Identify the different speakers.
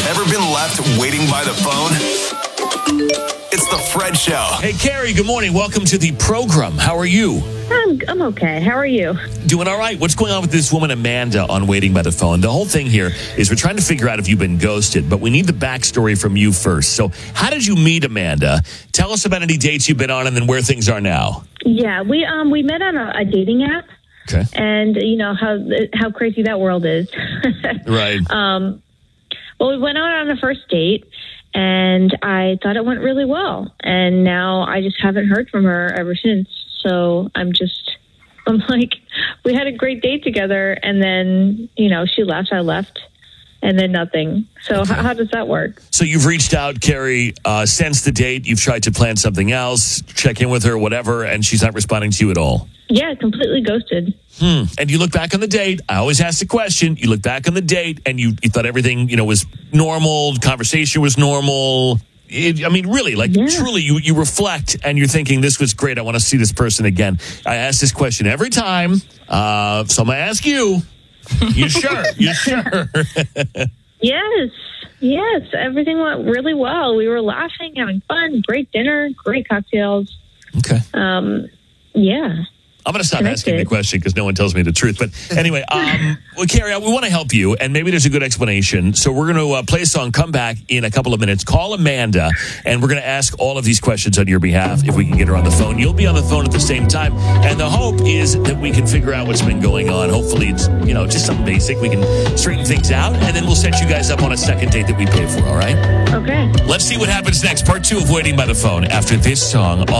Speaker 1: Ever been left waiting by the phone? It's the Fred Show.
Speaker 2: Hey, Carrie, good morning. Welcome to the program. How are you?
Speaker 3: I'm okay. How are you?
Speaker 2: Doing all right. What's going on with this woman, Amanda, on Waiting by the Phone? The whole thing here is we're trying to figure out if you've been ghosted, but we need the backstory from you first. So how did you meet Amanda? Tell us about any dates you've been on and then where things are now.
Speaker 3: Yeah, we met on a dating app.
Speaker 2: Okay.
Speaker 3: And you know how crazy that world is.
Speaker 2: Right.
Speaker 3: Well, we went out on the first date, and I thought it went really well. And now I just haven't heard from her ever since. So I'm like, we had a great date together, and then, she left, I left, and then nothing. So
Speaker 2: Okay.
Speaker 3: how does that work?
Speaker 2: So you've reached out, Carrie, since the date. You've tried to plan something else, check in with her, whatever, and she's not responding to you at all.
Speaker 3: Yeah, completely ghosted.
Speaker 2: And you look back on the date. I always ask the question. You look back on the date, and you thought everything, was normal. Conversation was normal. Really, truly, you reflect, and you're thinking, this was great. I want to see this person again. I ask this question every time. So I'm going to ask you. You sure? You sure?
Speaker 3: Yes. Everything went really well. We were laughing, having fun, great dinner, great cocktails.
Speaker 2: Okay.
Speaker 3: Yeah.
Speaker 2: I'm going to stop asking the question because no one tells me the truth. But anyway, well, Carrie, we want to help you, and maybe there's a good explanation. So we're going to play a song, come back in a couple of minutes, call Amanda, and we're going to ask all of these questions on your behalf if we can get her on the phone. You'll be on the phone at the same time, and the hope is that we can figure out what's been going on. Hopefully it's, just something basic. We can straighten things out, and then we'll set you guys up on a second date that we pay for, all right?
Speaker 3: Okay.
Speaker 2: Let's see what happens next. Part 2 of Waiting by the Phone after this song.